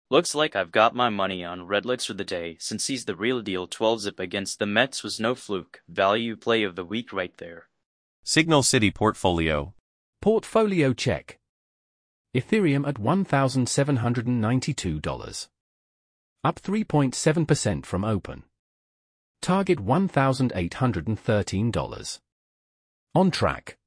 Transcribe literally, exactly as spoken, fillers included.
Looks like I've got my money on Redlegs for the day, since he's the real deal. twelve zip against the Mets was no fluke. Value play of the week right there. Signal City Portfolio. Portfolio check. Ethereum at one thousand seven hundred ninety-two dollars. Up three point seven percent from open. Target one thousand eight hundred thirteen dollars. On track.